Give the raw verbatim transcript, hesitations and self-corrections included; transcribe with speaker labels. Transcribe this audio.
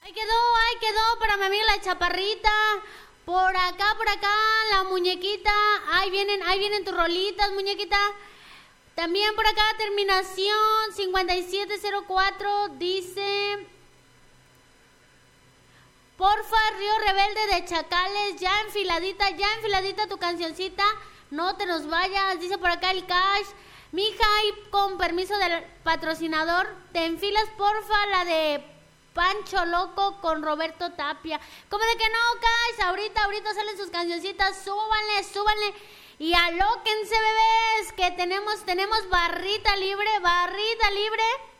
Speaker 1: Ahí quedó, ahí quedó para mi amiga la chaparrita. Por acá, por acá, la muñequita. Ahí vienen, ahí vienen tus rolitas, muñequita. También por acá, terminación cincuenta y siete cero cuatro, dice... Porfa, Río Rebelde de Chacales, ya enfiladita, ya enfiladita tu cancioncita. No te nos vayas, dice por acá el Cash. Mija, y con permiso del patrocinador, te enfilas porfa la de Pancho Loco con Roberto Tapia. ¿Cómo de que no, Cash? Ahorita, ahorita salen sus cancioncitas, súbanle, súbanle. Y alóquense, bebés, que tenemos, tenemos barrita libre, barrita libre.